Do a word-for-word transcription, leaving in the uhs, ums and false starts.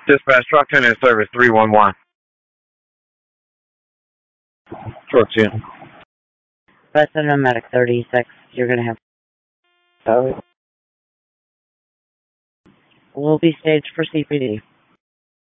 Dispatch, truck ten in service three one one. Truck ten. President Medic thirty-six, you're going to have... Oh. Will be staged for C P D.